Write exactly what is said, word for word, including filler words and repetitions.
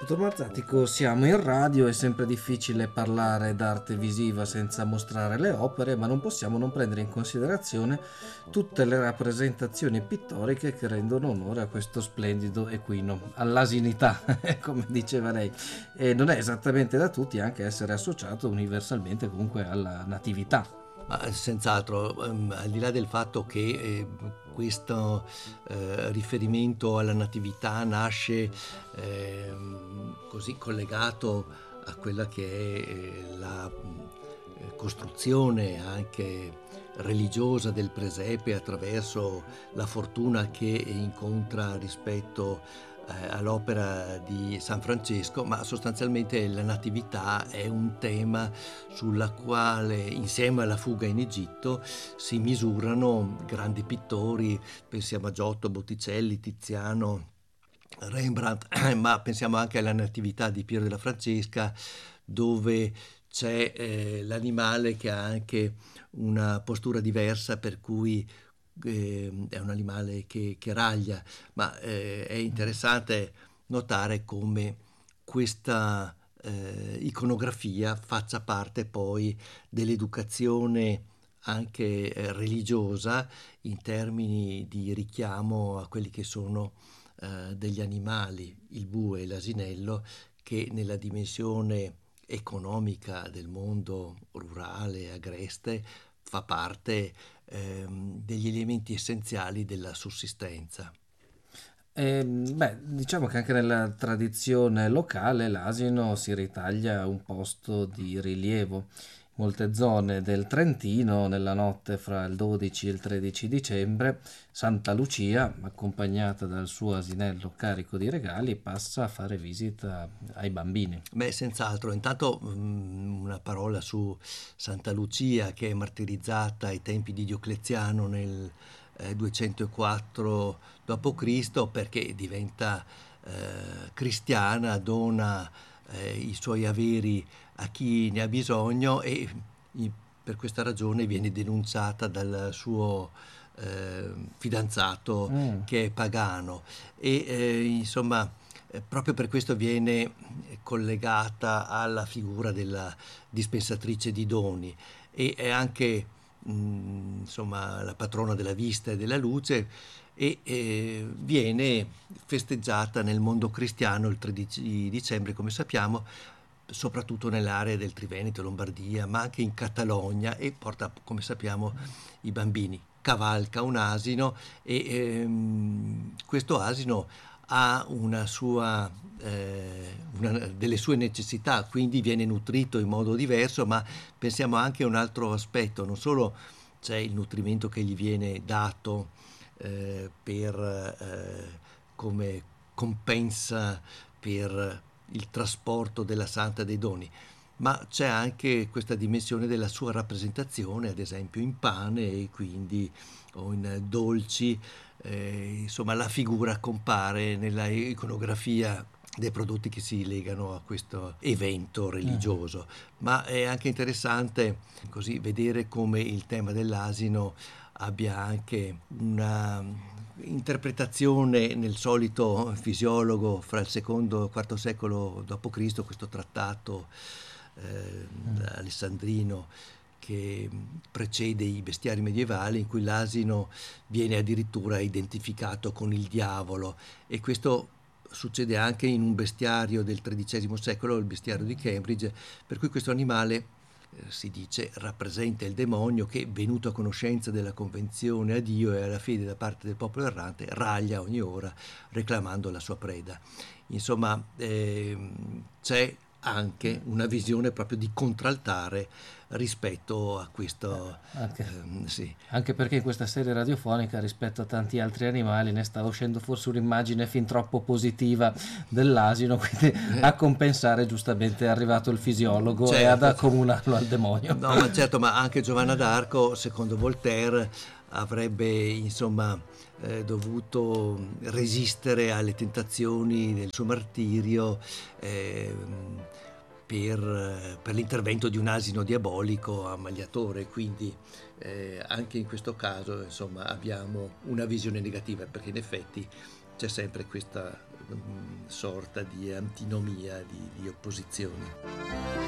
Dottor Marzatico, siamo in radio, è sempre difficile parlare d'arte visiva senza mostrare le opere, ma non possiamo non prendere in considerazione tutte le rappresentazioni pittoriche che rendono onore a questo splendido equino, all'asinità, come diceva lei. E non è esattamente da tutti anche essere associato universalmente comunque alla natività. Ma senz'altro, um, al di là del fatto che eh, questo eh, riferimento alla natività nasce eh, così collegato a quella che è eh, la eh, costruzione anche religiosa del presepe attraverso la fortuna che incontra rispetto eh, all'opera di San Francesco, ma sostanzialmente la natività è un tema sulla quale, insieme alla fuga in Egitto, si misurano grandi pittori, pensiamo a Giotto, Botticelli, Tiziano, Rembrandt, ma pensiamo anche alla natività di Piero della Francesca, dove c'è eh, l'animale che ha anche una postura diversa, per cui eh, è un animale che, che raglia, ma eh, è interessante notare come questa eh, iconografia faccia parte poi dell'educazione anche eh, religiosa in termini di richiamo a quelli che sono eh, degli animali, il bue e l'asinello, che nella dimensione economica del mondo rurale, agreste, fa parte ehm, degli elementi essenziali della sussistenza. E, beh, diciamo che anche nella tradizione locale l'asino si ritaglia un posto di rilievo. In molte zone del Trentino, nella notte fra il dodici e il tredici dicembre, Santa Lucia, accompagnata dal suo asinello carico di regali, passa a fare visita ai bambini. Beh, senz'altro. Intanto mh, una parola su Santa Lucia, che è martirizzata ai tempi di Diocleziano nel eh, duecentoquattro dopo Cristo, perché diventa eh, cristiana, dona eh, i suoi averi a chi ne ha bisogno e i- per questa ragione viene denunciata dal suo eh, fidanzato, Mm. che è pagano, e eh, insomma eh, proprio per questo viene collegata alla figura della dispensatrice di doni, e è anche mh, insomma la patrona della vista e della luce, e eh, viene festeggiata nel mondo cristiano il tredici dicembre, come sappiamo, soprattutto nell'area del Triveneto, Lombardia, ma anche in Catalogna, e porta, come sappiamo, i bambini. Cavalca un asino, e ehm, questo asino ha una sua, eh, una delle sue necessità, quindi viene nutrito in modo diverso, ma pensiamo anche a un altro aspetto: non solo c'è il nutrimento che gli viene dato eh, per, eh, come compensa per il trasporto della Santa dei Doni, ma c'è anche questa dimensione della sua rappresentazione, ad esempio in pane e quindi o in dolci. Eh, insomma, la figura compare nella iconografia dei prodotti che si legano a questo evento Mhm. religioso. Ma è anche interessante così vedere come il tema dell'asino abbia anche una interpretazione nel solito fisiologo fra il secondo e il quarto secolo dopo Cristo, questo trattato eh, Mm. alessandrino che precede i bestiari medievali, in cui l'asino viene addirittura identificato con il diavolo, e questo succede anche in un bestiario del tredicesimo secolo, il bestiario di Cambridge, per cui questo animale eh, si dice rappresenta il demonio che, venuto a conoscenza della convenzione a Dio e alla fede da parte del popolo errante, raglia ogni ora reclamando la sua preda. Insomma, ehm, c'è anche una visione proprio di contraltare rispetto a questo. Anche, Ehm, sì. anche perché in questa serie radiofonica, rispetto a tanti altri animali, ne sta uscendo forse un'immagine fin troppo positiva dell'asino, quindi a compensare giustamente è arrivato il fisiologo e ad Certo, accomunarlo al demonio. no, ma certo, ma anche Giovanna d'Arco, secondo Voltaire, avrebbe insomma eh, dovuto resistere alle tentazioni del suo martirio eh, per, per l'intervento di un asino diabolico ammaliatore, quindi eh, anche in questo caso insomma abbiamo una visione negativa, perché in effetti c'è sempre questa sorta di antinomia, di, di opposizione.